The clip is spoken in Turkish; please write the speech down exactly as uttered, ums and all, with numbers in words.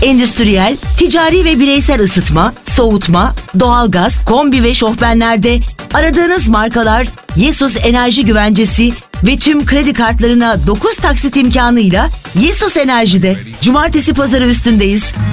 endüstriyel, ticari ve bireysel ısıtma, soğutma, doğalgaz, kombi ve şofbenlerde aradığınız markalar Yesus Enerji Güvencesi ve tüm kredi kartlarına dokuz taksit imkanıyla Yesus Enerji'de. Cumartesi pazarı üstündeyiz.